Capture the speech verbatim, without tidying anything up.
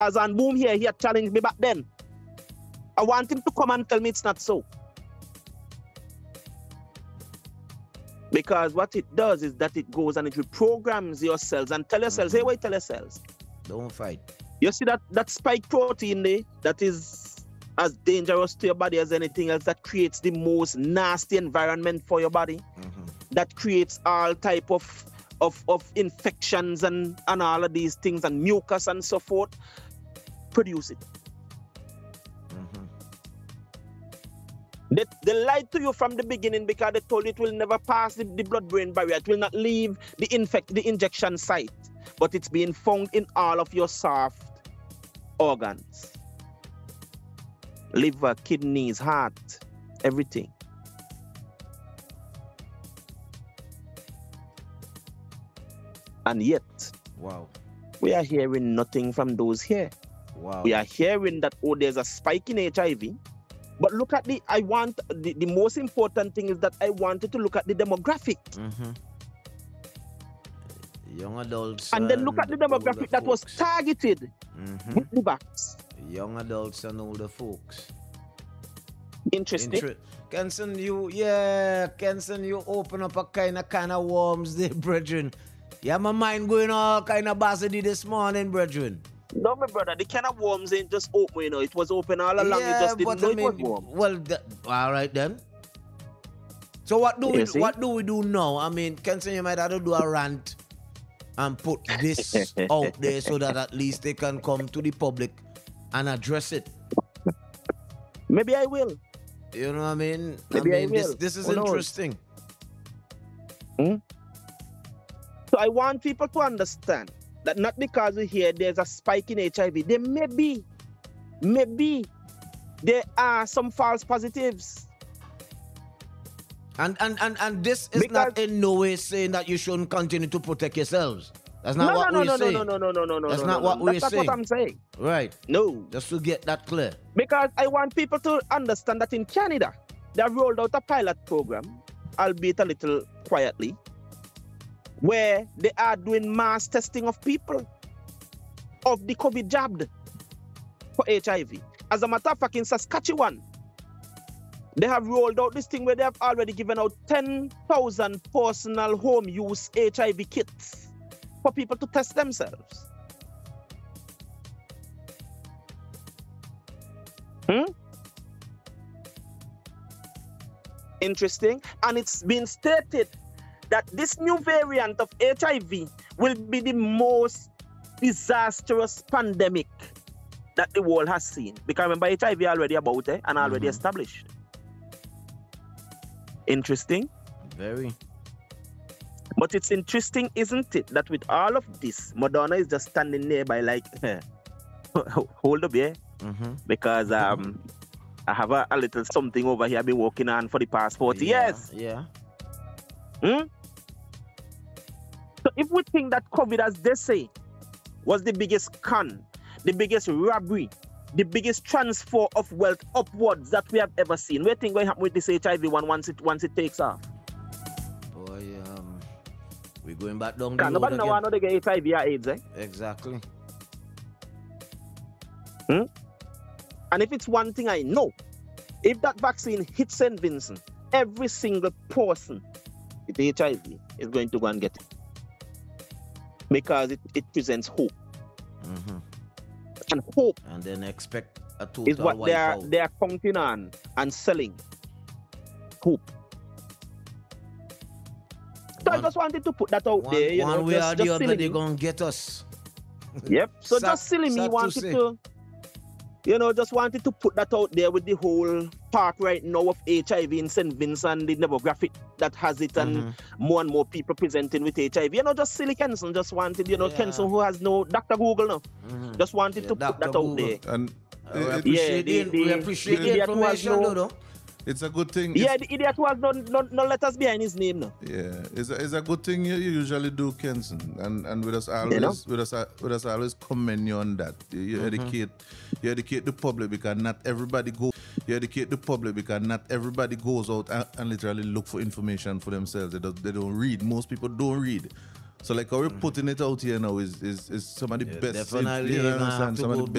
As on Boom here, he had challenged me back then. I want him to come and tell me it's not so. Because what it does is that it goes and it reprograms your cells and tell your cells, mm-hmm. hey, wait, tell your cells. Don't fight. You see that, that spike protein there, that is as dangerous to your body as anything else, that creates the most nasty environment for your body, mm-hmm. that creates all type of, of, of infections and, and all of these things and mucus and so forth. Produce it. Mm-hmm. They, they lied to you from the beginning because they told you it will never pass the, the blood-brain barrier. It will not leave the infect the injection site, but it's being found in all of your soft organs. Liver, kidneys, heart, everything. And yet, wow, we are hearing nothing from those here. Wow. We are hearing that, oh, there's a spike in H I V. But look at the, I want, the, the most important thing is that I wanted to look at the demographic. Mm-hmm. Young adults. And then look at the demographic that was targeted mm-hmm. with the vax. Young adults and older folks. Interesting. Inter- Kenson, you, yeah, Kenson, you open up a kind of kind of worms there, brethren. Yeah, my mind going all kind of basity this morning, brethren. No, my brother, the can of worms ain't just open, you know. It was open all along. Yeah, you just didn't know I mean, it was warm. Well, th- all right then. So what do we what do we do now? I mean, Kenson, you might have to do a rant and put this out there so that at least they can come to the public and address it. Maybe I will. You know what I mean? Maybe I mean, I will. This, this is Who interesting. Hmm? So I want people to understand that not because we hear there's a spike in H I V, there may be, maybe there are some false positives. And and and, and this is because not in no way saying that you shouldn't continue to protect yourselves. That's not no, what no, we're no, saying. No, no, no, no, no, no, That's no, not no, what no. we're That's saying. That's what I'm saying. Right. No. Just to get that clear. Because I want people to understand that in Canada, they have rolled out a pilot program, albeit a little quietly, where they are doing mass testing of people of the COVID jabbed for H I V. As a matter of fact, in Saskatchewan, they have rolled out this thing where they have already given out ten thousand personal home use H I V kits for people to test themselves. Hmm? Interesting. And it's been stated that this new variant of H I V will be the most disastrous pandemic that the world has seen. Because remember, H I V already about eh, and already mm-hmm. established. Interesting. Very. But it's interesting, isn't it, that with all of this, Madonna is just standing nearby like, hold up, yeah? Mm-hmm. Because um, I have a, a little something over here I've been working on for the past forty yeah, years. Yeah. Hmm? So if we think that COVID, as they say, was the biggest con, the biggest robbery, the biggest transfer of wealth upwards that we have ever seen, what do you think will happen with this H I V one once it once it takes off? Boy, um, we're going back down the Can road nobody again. know how they get H I V or AIDS, eh? Exactly. Hmm? And if it's one thing I know, if that vaccine hits Saint Vincent, every single person with H I V is going to go and get it. Because it, it presents hope. Mm-hmm. And hope and then expect a total is what they are, out. they are counting on and selling. Hope. So one, I just wanted to put that out one, there. You one know, way just, or the just other, they're me. going to get us. Yep. So sad, just silly me wanted to, to, you know, just wanted to put that out there with the whole park right now of H I V in Saint Vincent, the demographic that has it, and mm-hmm. more and more people presenting with H I V. You know, just silly Kenson just wanted, you know, yeah. Kenson who has no Doctor Google now, mm-hmm. just wanted yeah, to Doctor put that Google. out there. And uh, we appreciate, yeah, the, the, we appreciate the, the, the information, no, though. It's a good thing. Yeah, it's, the idiot who has no, no, no letters behind his name now. Yeah, it's a, it's a good thing you, you usually do, Kenson, and and with us always, you know? with us, with us always commend you on that. You, you mm-hmm. educate, you educate the public because not everybody go. You educate the public because not everybody goes out and, and literally look for information for themselves. They don't, they don't read. Most people don't read. So like how we're putting it out here now is is, is some of the yeah, best. Definitely, you know, some of the best